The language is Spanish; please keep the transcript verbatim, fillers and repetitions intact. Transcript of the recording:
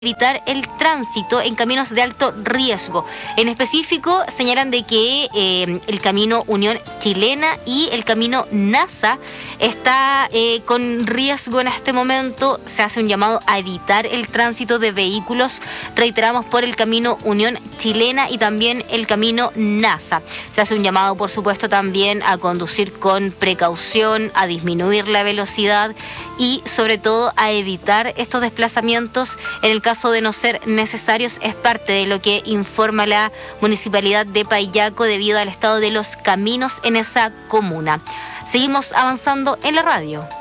evitar el tránsito en caminos de alto riesgo. En específico, señalan de que eh, el camino Unión Chilena y el camino NASA está eh, con riesgo en este momento. Se hace un llamado a evitar el tránsito de vehículos, reiteramos, por el camino Unión Chilena y también el camino NASA. Se hace un llamado, por supuesto, también a conducir con precaución, a disminuir la velocidad y, sobre todo, a evitar estos desplazamientos en el caso de no ser necesarios. Es parte de lo que informa la Municipalidad de Payaco debido al estado de los caminos en esa comuna. Seguimos avanzando en la radio.